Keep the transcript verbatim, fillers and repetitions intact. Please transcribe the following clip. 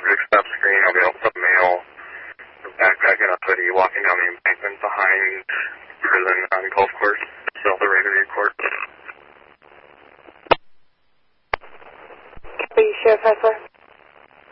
quick stop screen. I'll be able to put mail, a backpack, and a hoodie walking down the embankment behind prison on golf course, still the Raider court. Are you Sheriff Hessler?